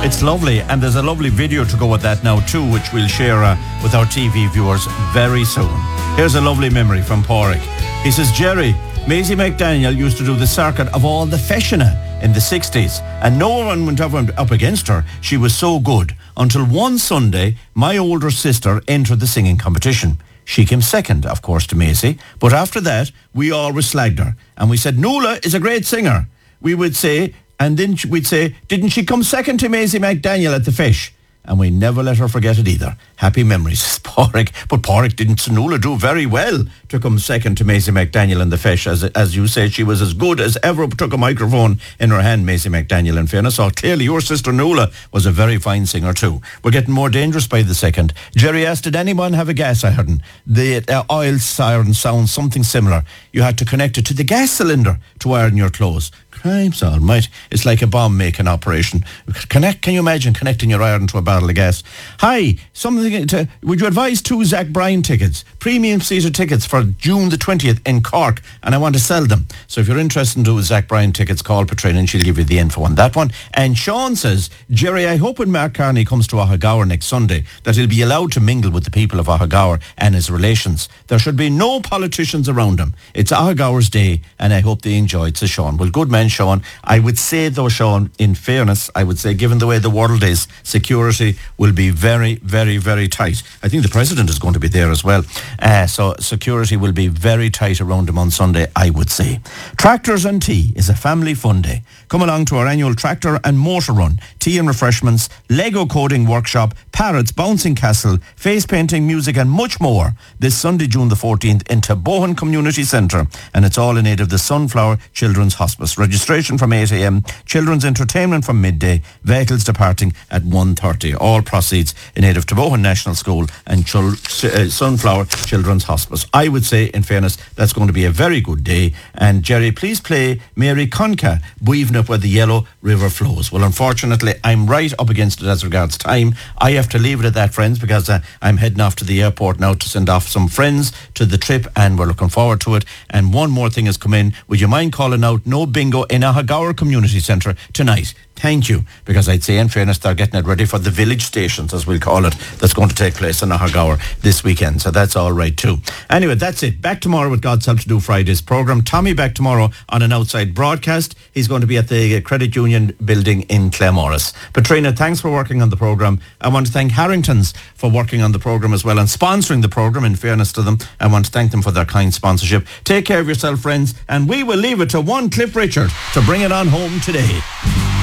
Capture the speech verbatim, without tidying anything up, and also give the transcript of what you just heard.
It's lovely, and there's a lovely video to go with that now too, which we'll share uh, with our T V viewers very soon. Here's a lovely memory from Pádraig. He says, Jerry, Maisie McDaniel used to do the circuit of all the Feshina in the sixties, and no one went up, up against her. She was so good. Until one Sunday, my older sister entered the singing competition. She came second, of course, to Maisie, but after that, we always slagged her. And we said, Nuala is a great singer. We would say, and then we'd say, didn't she come second to Maisie McDaniel at the Fish? And we never let her forget it either. Happy memories, Pádraig. But Pádraig didn't Nuala do very well to come second to Maisie McDaniel in the Fish. As as you said, she was as good as ever took a microphone in her hand, Maisie McDaniel, in fairness. So clearly your sister Nuala was a very fine singer too. We're getting more dangerous by the second. Jerry asked, did anyone have a gas iron? The uh, oil siren sounds something similar. You had to connect it to the gas cylinder to iron your clothes. Crimes almighty. It's like a bomb-making operation. Connect, can you imagine connecting your iron to a barrel of gas? Hi, something to, would you advise two Zach Bryan tickets, premium seater tickets for June the twentieth in Cork, and I want to sell them. So if you're interested in doing Zach Bryan tickets, call Patrina and she'll give you the info on that one. And Sean says, Jerry, I hope when Mark Carney comes to Ahagower next Sunday that he'll be allowed to mingle with the people of Ahagower and his relations. There should be no politicians around him. It's Ahagower's day, and I hope they enjoy it, says Sean. Well, good man, Sean. I would say, though, Sean, in fairness, I would say, given the way the world is, security will be very, very, very tight. I think the President is going to be there as well. Uh, so security will be very tight around him on Sunday, I would say. Tractors and Tea is a family fun day. Come along to our annual tractor and motor run, tea and refreshments, Lego coding workshop, parrots, bouncing castle, face painting, music and much more this Sunday, June the fourteenth in Tabohan Community Centre, and it's all in aid of the Sunflower Children's Hospice. Registration from eight a.m, children's entertainment from midday, vehicles departing at one thirty. All proceeds in aid of Tabohan National School and Chil- uh, Sunflower Children's Hospice. I would say, in fairness, that's going to be a very good day. And Jerry, please play Mary Conca, Buivna, where the Yellow River flows. Well, unfortunately, I'm right up against it as regards time. I have to leave it at that, friends, because uh, I'm heading off to the airport now to send off some friends to the trip, and we're looking forward to it. And one more thing has come in. Would you mind calling out no bingo in Ahagower Community Centre tonight? Thank you, because I'd say in fairness they're getting it ready for the village stations, as we'll call it, that's going to take place in Ahagower this weekend, so that's all right too. Anyway, that's it. Back tomorrow with God's help to do Friday's programme. Tommy back tomorrow on an outside broadcast. He's going to be at the Credit Union building in Claremorris. Patrina, thanks for working on the programme. I want to thank Harrington's for working on the programme as well and sponsoring the programme, in fairness to them. I want to thank them for their kind sponsorship. Take care of yourself, friends, and we will leave it to one Cliff Richard to bring it on home today.